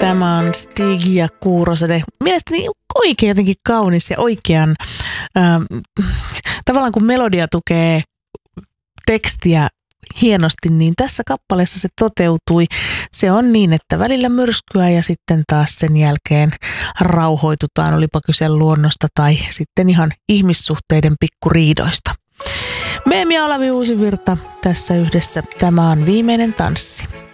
Tämä on Stig ja Kuurosade. Mielestäni oikein jotenkin kaunis ja oikean, tavallaan kun melodia tukee tekstiä hienosti, niin tässä kappaleessa se toteutui. Se on niin, että välillä myrskyä ja sitten taas sen jälkeen rauhoitutaan, olipa kyse luonnosta tai sitten ihan ihmissuhteiden pikkuriidoista. Meemi Olavi Uusivirta tässä yhdessä. Tämä on Viimeinen tanssi.